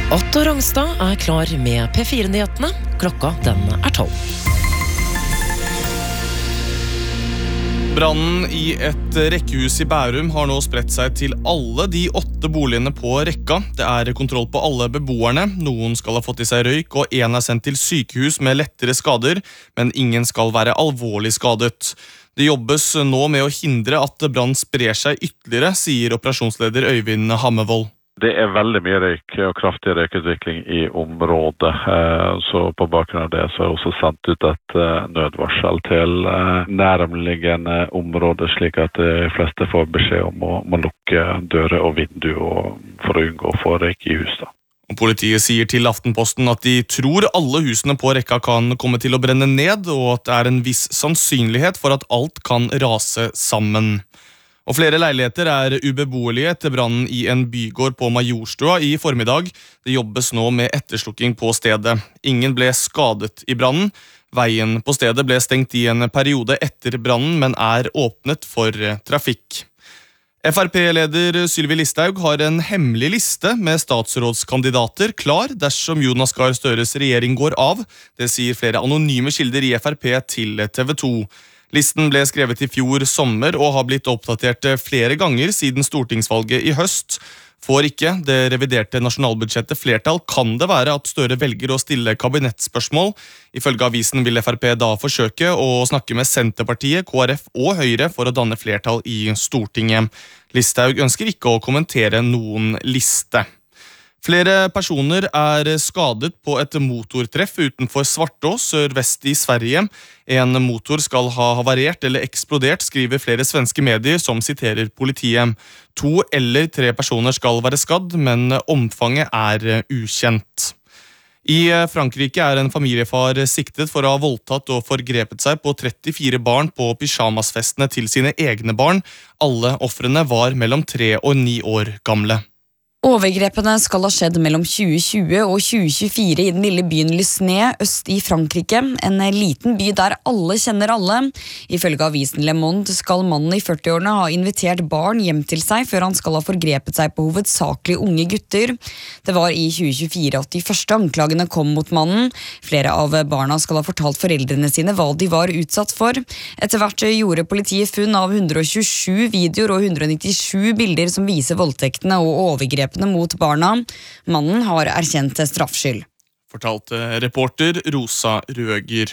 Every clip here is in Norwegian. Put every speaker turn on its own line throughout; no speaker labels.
Otto Rongstad klar med P4-nyhetene. Klokka den 12.
Brannen i et rekkehus i Bærum har nå spredt seg til alle de 8 boligene på rekka. Det kontroll på alle beboerne. Noen skal ha fått i seg røyk, og en sendt til sykehus med lettere skader, men ingen skal være alvorlig skadet. Det jobbes nå med å hindre at brann sprer seg ytterligere, sier operasjonsleder Øyvind Hammervold.
Det veldig mye røyk og kraftig røykutvikling i området, så på bakgrunn av det så har jeg også sendt ut et nødvarsel til næromliggende områder, slik at de fleste får beskjed om å lukke dører og vinduer for å unngå å få røyk i huset.
Politiet sier til Aftenposten at de tror alle husene på rekka kan komme til å brenne ned, og at det en viss sannsynlighet for at alt kan rase sammen. Og flere leiligheter ubeboelige etter brannen i en bygård på Majorstua i formiddag. Det jobbes nå med etterslukking på stedet. Ingen ble skadet i brannen. Veien på stedet ble stengt i en periode etter brannen, men åpnet for trafikk. FrP-leder Sylvi Listhaug har en hemmelig liste med statsrådskandidater klar dersom Jonas Gahr Støres regjering går av. Det sier flere anonyme kilder i FrP til TV 2. Listen ble skrevet i fjor sommer og har blitt oppdatert flere ganger siden stortingsvalget i høst. Får ikke det reviderte nasjonalbudsjettet flertall, kan det være at Støre velger å stille kabinettspørsmål. Ifølge avisen vil FrP da forsøke å snakke med Senterpartiet, KrF og Høyre for å danne flertall i Stortinget. Listhaug ønsker ikke å kommentere noen liste. Flere personer skadet på et motortreff utenfor Svartå, sørvest i Sverige. En motor skal ha havarert eller eksplodert, skriver flere svenske medier som siterer politiet. 2 eller 3 personer skal være skadd, men omfanget ukjent. I Frankrike en familiefar siktet for å ha voldtatt og forgrepet seg på 34 barn på pyjamasfestene til sine egne barn. Alle ofrene var mellom 3 og 9 år gamle.
Overgrepene skal ha skjedd mellom 2020 og 2024 i den lille byen Lysné, øst i Frankrike. En liten by der alle kjenner alle. Ifølge avisen Le Monde skal mannen i 40-årene ha invitert barn hjem til seg før han skal ha forgrepet seg på hovedsakelig unge gutter. Det var i 2024 at de første anklagene kom mot mannen. Flere av barna skal ha fortalt foreldrene sine hva de var utsatt for. Etter hvert gjorde politiet funn av 127 videoer og 197 bilder som viser voldtektene og overgrepene mot barna. Mannen har erkjent straffskyld.
Fortalte reporter Rosa Røger.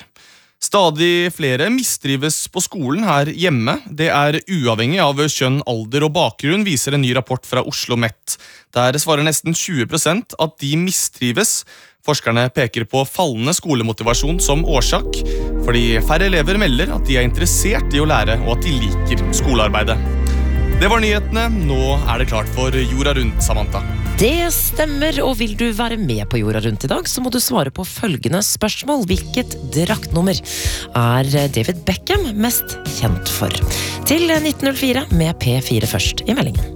Stadig flere mistrives på skolen her hjemme. Det uavhengig av kjønn, alder og bakgrunn, viser en ny rapport fra Oslo Met. Der svarer nesten 20% at de mistrives. Forskerne peker på fallende skolemotivasjon som årsak, fordi færre elever melder at de interessert i å lære og at de liker skolearbeidet. Det var nyhetene. Nå det klart for Jorda Rundt, Samantha.
Det stemmer, og vil du være med på Jorda Rundt i dag, så må du svare på følgende spørsmål. Hvilket draktnummer David Beckham mest kjent for? Til 1904 med P4 først i meldingen.